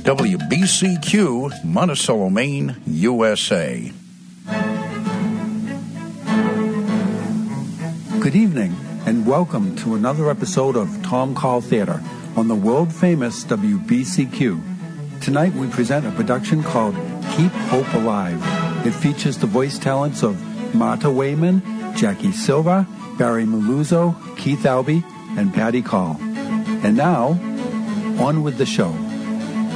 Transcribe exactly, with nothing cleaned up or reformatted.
W B C Q, Monticello, Maine, U S A. Good evening, and welcome to another episode of Tom Call Theater on the world-famous W B C Q. Tonight we present a production called Keep Hope Alive. It features the voice talents of Martha Wayman, Jackie Silva, Barry Maluzzo, Keith Albee, and Patty Call. And now, on with the show.